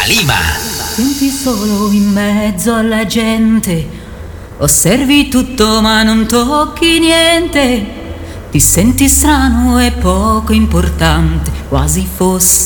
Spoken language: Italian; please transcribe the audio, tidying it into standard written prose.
Lima. Senti solo in mezzo alla gente, osservi tutto ma non tocchi niente, ti senti strano e poco importante, quasi fossi